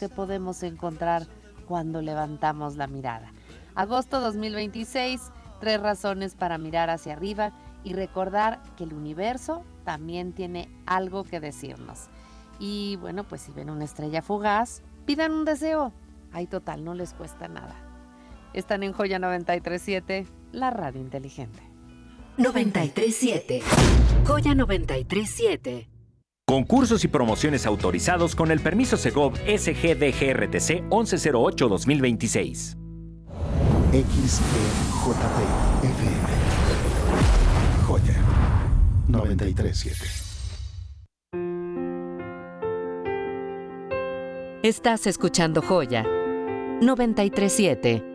que podemos encontrar cuando levantamos la mirada. Agosto 2026, 3 razones para mirar hacia arriba y recordar que el universo también tiene algo que decirnos. Y bueno, pues si ven una estrella fugaz, pidan un deseo. Ay, total, no les cuesta nada. Están en Joya 93.7, la radio inteligente. 93.7. Joya 93.7. Concursos y promociones autorizados con el permiso Segov SGDGRTC 1108-2026. XEJP FM. Joya 93.7. Estás escuchando Joya 93.7.